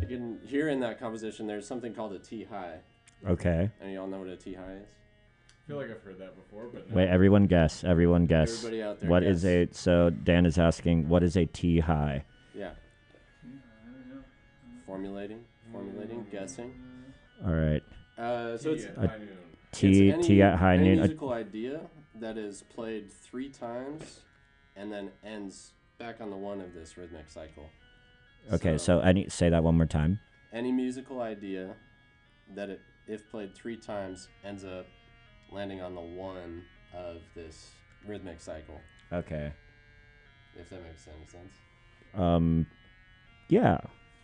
can hear in that composition there's something called a T high. Okay. And you all know what a T high is? I feel like I've heard that before, but no. Wait, everyone guess. Everyone guess. Everybody out there What guess. is a... So Dan is asking, what is a T high? Yeah. Formulating, guessing. All right. So it's High noon. T at high any noon. musical idea that is played 3 times and then ends back on the 1 of this rhythmic cycle. Okay, so say that one more time. Any musical idea that if played 3 times ends up landing on the 1 of this rhythmic cycle. Okay. If that makes any sense. Yeah.